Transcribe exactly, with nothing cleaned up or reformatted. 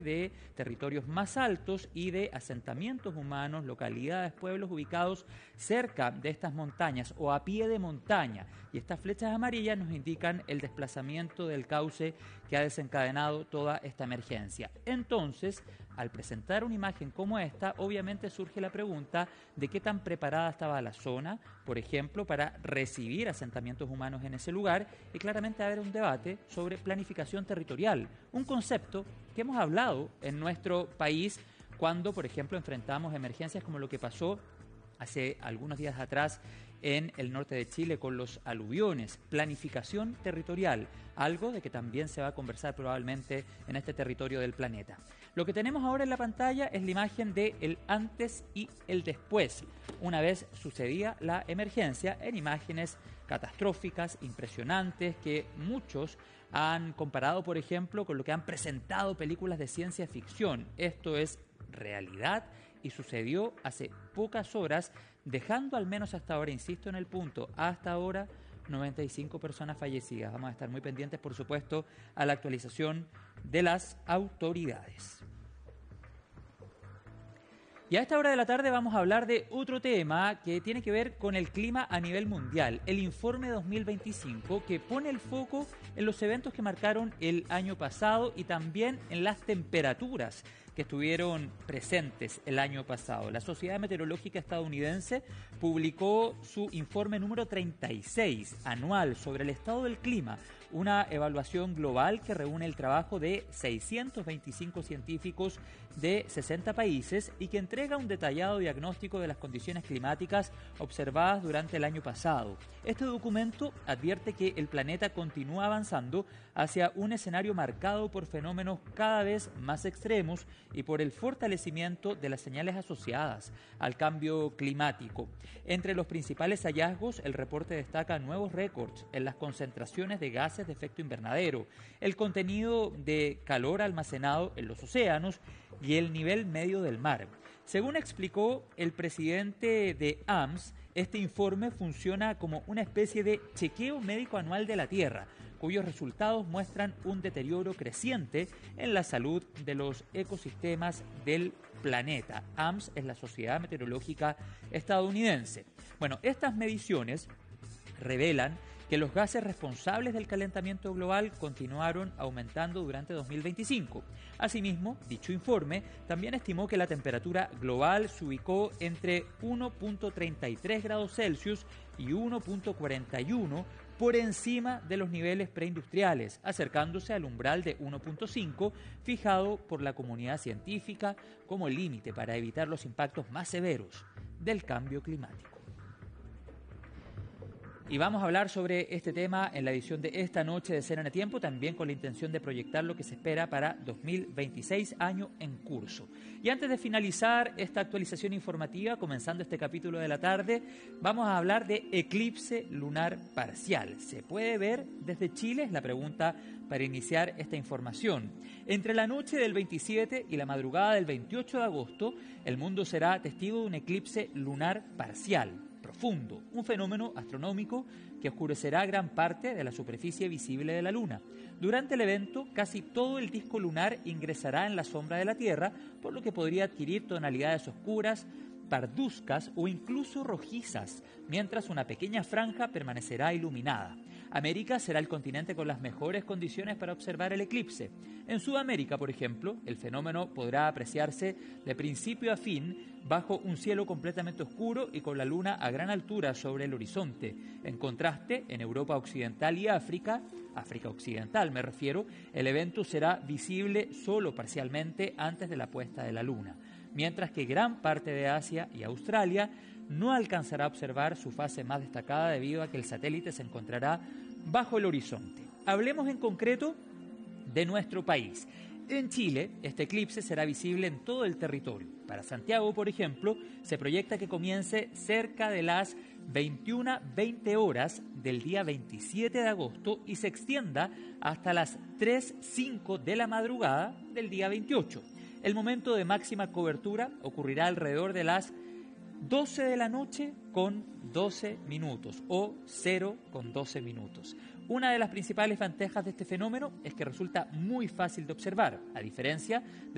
de territorios más altos y de asentamientos humanos, localidades, pueblos ubicados cerca de estas montañas o a pie de montaña. Y estas flechas amarillas nos indican el desplazamiento del cauce que ha desencadenado toda esta emergencia. Entonces, al presentar una imagen como esta, obviamente surge la pregunta de qué tan preparada estaba la zona, por ejemplo, para recibir asentamientos humanos en ese lugar, y claramente haber un debate sobre planificación territorial, un concepto que hemos hablado en nuestro país cuando, por ejemplo, enfrentamos emergencias como lo que pasó hace algunos días atrás en el norte de Chile con los aluviones. Planificación territorial, algo de que también se va a conversar probablemente en este territorio del planeta. Lo que tenemos ahora en la pantalla es la imagen del antes y el después, una vez sucedía la emergencia, en imágenes catastróficas, impresionantes, que muchos han comparado, por ejemplo, con lo que han presentado películas de ciencia ficción. Esto es realidad y sucedió hace pocas horas, dejando al menos hasta ahora, insisto en el punto, hasta ahora noventa y cinco personas fallecidas. Vamos a estar muy pendientes, por supuesto, a la actualización de las autoridades. Y a esta hora de la tarde vamos a hablar de otro tema que tiene que ver con el clima a nivel mundial, el informe dos mil veinticinco, que pone el foco en los eventos que marcaron el año pasado y también en las temperaturas que estuvieron presentes el año pasado. La Sociedad Meteorológica Estadounidense publicó su informe número treinta y seis anual sobre el estado del clima, una evaluación global que reúne el trabajo de seiscientos veinticinco científicos de sesenta países y que entrega un detallado diagnóstico de las condiciones climáticas observadas durante el año pasado. Este documento advierte que el planeta continúa avanzando hacia un escenario marcado por fenómenos cada vez más extremos y por el fortalecimiento de las señales asociadas al cambio climático. Entre los principales hallazgos, el reporte destaca nuevos récords en las concentraciones de gases de efecto invernadero, el contenido de calor almacenado en los océanos y el nivel medio del mar. Según explicó el presidente de A M S, este informe funciona como una especie de chequeo médico anual de la Tierra, cuyos resultados muestran un deterioro creciente en la salud de los ecosistemas del planeta. A M S es la Sociedad Meteorológica Estadounidense. Bueno, estas mediciones revelan que los gases responsables del calentamiento global continuaron aumentando durante dos mil veinticinco. Asimismo, dicho informe también estimó que la temperatura global se ubicó entre uno punto treinta y tres grados Celsius y uno punto cuarenta y uno por encima de los niveles preindustriales, acercándose al umbral de uno punto cinco fijado por la comunidad científica como el límite para evitar los impactos más severos del cambio climático. Y vamos a hablar sobre este tema en la edición de esta noche de Cena en Tiempo, también con la intención de proyectar lo que se espera para dos mil veintiséis, año en curso. Y antes de finalizar esta actualización informativa, comenzando este capítulo de la tarde, vamos a hablar de eclipse lunar parcial. ¿Se puede ver desde Chile? Es la pregunta para iniciar esta información. Entre la noche del veintisiete y la madrugada del veintiocho de agosto, el mundo será testigo de un eclipse lunar parcial profundo, un fenómeno astronómico que oscurecerá gran parte de la superficie visible de la Luna. Durante el evento, casi todo el disco lunar ingresará en la sombra de la Tierra, por lo que podría adquirir tonalidades oscuras, parduzcas o incluso rojizas, mientras una pequeña franja permanecerá iluminada. América será el continente con las mejores condiciones para observar el eclipse. En Sudamérica, por ejemplo, el fenómeno podrá apreciarse de principio a fin bajo un cielo completamente oscuro y con la luna a gran altura sobre el horizonte. En contraste, en Europa Occidental y África, África Occidental me refiero, el evento será visible solo parcialmente antes de la puesta de la luna, mientras que gran parte de Asia y Australia no alcanzará a observar su fase más destacada debido a que el satélite se encontrará bajo el horizonte. Hablemos en concreto de nuestro país. En Chile, este eclipse será visible en todo el territorio. Para Santiago, por ejemplo, se proyecta que comience cerca de las veintiuna veinte horas del día veintisiete de agosto y se extienda hasta las tres cinco de la madrugada del día veintiocho. El momento de máxima cobertura ocurrirá alrededor de las doce de la noche con doce minutos o cero con doce minutos. Una de las principales ventajas de este fenómeno es que resulta muy fácil de observar, a diferencia de